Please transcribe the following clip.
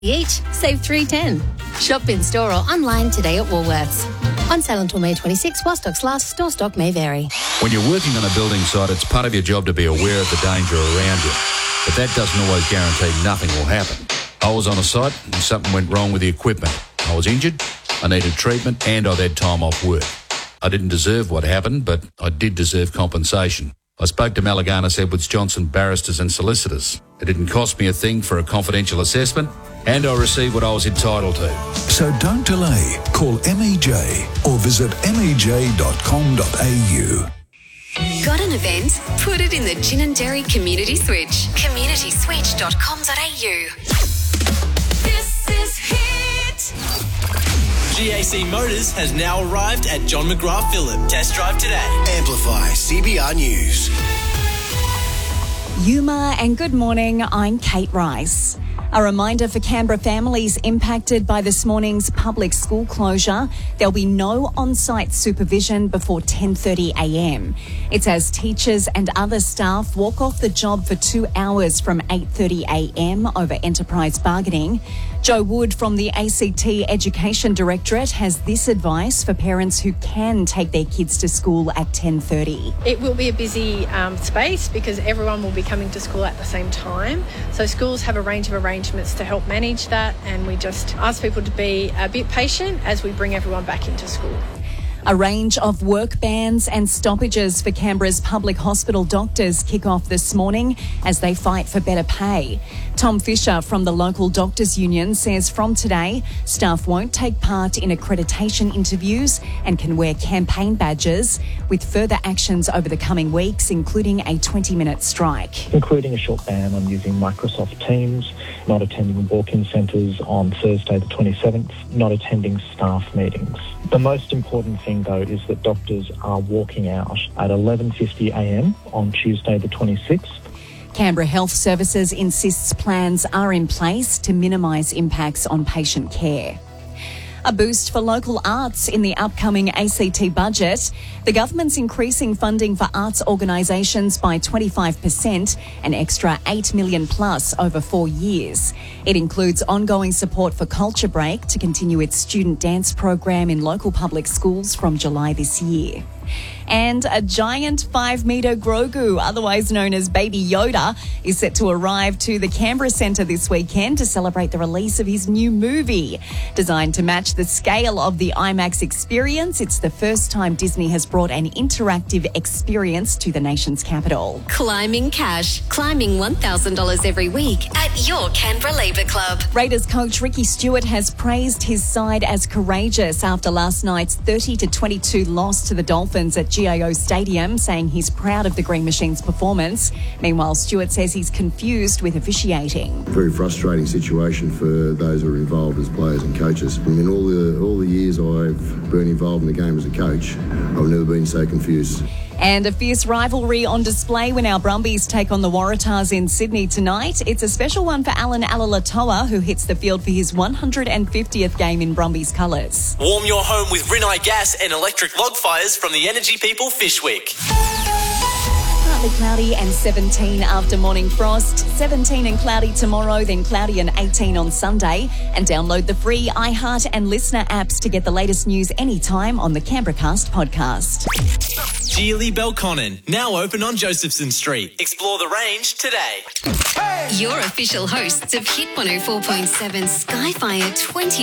each, save $3.10. Shop in store or online today at Woolworths. On sale until May 26, while stocks last. Store stock may vary. When you're working on a building site, it's part of your job to be aware of the danger around you. But that doesn't always guarantee nothing will happen. I was on a site and something went wrong with the equipment. I was injured, I needed treatment, and I'd had time off work. I didn't deserve what happened, but I did deserve compensation. I spoke to Malaganas Edwards Johnson barristers and solicitors. It didn't cost me a thing for a confidential assessment, and I received what I was entitled to. So don't delay. Call MEJ or visit mej.com.au. Got an event? Put it in the Gin & Dairy Community Switch. communityswitch.com.au. This is Hit. GAC Motors has now arrived at John McGrath Phillip. Test drive today. Amplify CBR News. Yuma, and good morning, I'm Kate Rice. A reminder for Canberra families impacted by this morning's public school closure, there'll be no on-site supervision before 10:30am. It's as teachers and other staff walk off the job for 2 hours from 8:30am over enterprise bargaining. Joe Wood from the ACT Education Directorate has this advice for parents who can take their kids to school at 10:30. It will be a busy space because everyone will be coming to school at the same time. So schools have a range of arrangements to help manage that, and we just ask people to be a bit patient as we bring everyone back into school. A range of work bans and stoppages for Canberra's public hospital doctors kick off this morning as they fight for better pay. Tom Fisher from the local doctors' union says from today, staff won't take part in accreditation interviews and can wear campaign badges, with further actions over the coming weeks, including a 20-minute strike. Including a short ban on using Microsoft Teams, not attending walk-in centres on Thursday the 27th, not attending staff meetings. The most important thing, though, is that doctors are walking out at 11:50am on Tuesday the 26th. Canberra Health Services insists plans are in place to minimise impacts on patient care. A boost for local arts in the upcoming ACT budget. The government's increasing funding for arts organisations by 25%, an extra $8 million plus over 4 years. It includes ongoing support for Culture Break to continue its student dance program in local public schools from July this year. And a giant 5-metre Grogu, otherwise known as Baby Yoda, is set to arrive to the Canberra Centre this weekend to celebrate the release of his new movie. Designed to match the scale of the IMAX experience, it's the first time Disney has brought an interactive experience to the nation's capital. Climbing cash. Climbing $1,000 every week at your Canberra Labour Club. Raiders coach Ricky Stewart has praised his side as courageous after last night's 30-22 loss to the Dolphins at GIO Stadium, saying he's proud of the Green Machine's performance. Meanwhile, Stewart says he's confused with officiating. Very frustrating situation for those who are involved as players and coaches. I mean, all the years I've been involved in the game as a coach, I've never been so confused. And a fierce rivalry on display when our Brumbies take on the Waratahs in Sydney tonight. It's a special one for Alan Alalatoa, who hits the field for his 150th game in Brumbies colours. Warm your home with Rinnai gas and electric log fires from the Energy People Fishwick. Partly cloudy and 17 after morning frost. 17 and cloudy tomorrow, then cloudy and 18 on Sunday. And download the free iHeart and Listener apps to get the latest news anytime on the CanberraCast podcast. Geely Belconnen, now open on Josephson Street. Explore the range today. Your official hosts of Hit 104.7 Skyfire 20